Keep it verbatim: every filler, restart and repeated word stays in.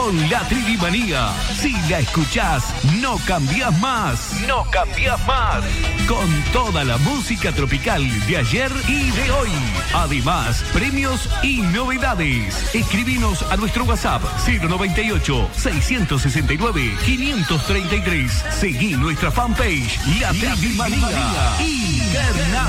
con la Trivimanía. Si la escuchás, no cambiás más. No cambiás más. Con toda la música tropical de ayer y de hoy. Además, premios y novedades. Escribinos a nuestro WhatsApp cero noventa y ocho, seiscientos sesenta y nueve, quinientos treinta y tres. Seguí nuestra fanpage La Trivimanía. Internacional.